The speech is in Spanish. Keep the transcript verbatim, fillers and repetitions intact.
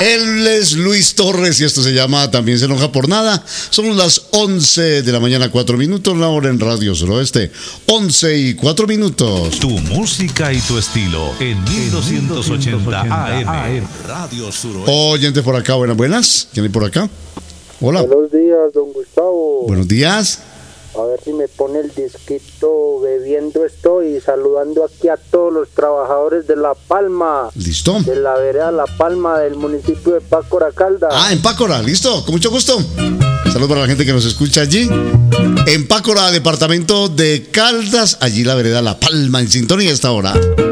Él es Luis Torres y esto se llama También se enoja por nada. Son las once de la mañana, cuatro minutos, la hora en Radio Suroeste. once y cuatro minutos. Tu música y tu estilo en mil doscientos ochenta A M. Radio Suroeste. Oyentes por acá, buenas, buenas. ¿Quién hay por acá? Hola. Buenos días, don Gustavo. Buenos días. A ver si me pone el disquito Bebiendo Estoy, saludando aquí a todos los trabajadores de La Palma. Listo. De la vereda La Palma del municipio de Pácora, Caldas. Ah, en Pácora, listo, con mucho gusto. Saludos para la gente que nos escucha allí. En Pácora, departamento de Caldas, allí la vereda La Palma, en sintonía a esta hora.